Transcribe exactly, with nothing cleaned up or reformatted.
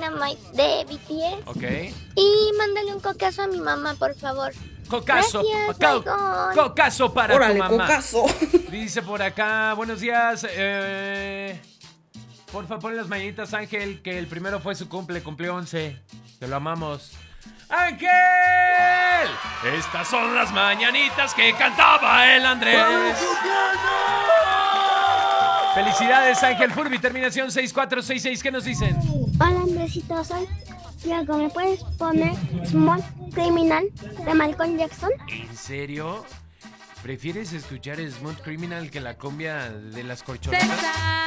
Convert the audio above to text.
Dynamite de B T S. Ok. Y mándale un cocazo a mi mamá, por favor. Cocazo. Gracias, Co- Maicon. cocazo para Órale, tu mamá. cocazo. Dice por acá, buenos días. Eh, porfa, pon las mañanitas, Ángel, que el primero fue su cumple, cumplió once. Te lo amamos. ¡Ángel! Estas son las mañanitas que cantaba el Andrés. Felicidades, Ángel Furby, terminación seis cuatro seis seis. ¿Qué nos dicen? Hola, Andresito, soy Diego. ¿Me puedes poner Small Criminal de Michael Jackson? ¿En serio? ¿Prefieres escuchar Smooth Criminal que la cumbia de las corcholatas?